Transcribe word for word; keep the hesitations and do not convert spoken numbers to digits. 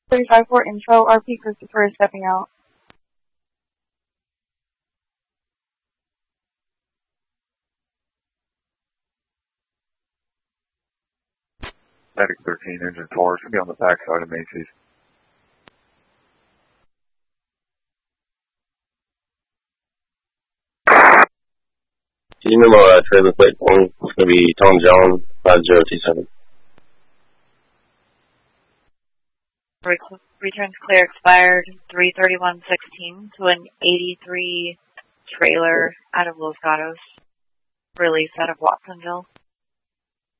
thirty-five four info, R P Christopher is stepping out. Medic thirteen, engine four, should be on the backside of Macy's. Can you remember uh, trailer plate one? It's going to be Tom John, five zero two seven. Returns clear expired three thirty-one sixteen to an eighty-three trailer out of Los Gatos. Release out of Watsonville.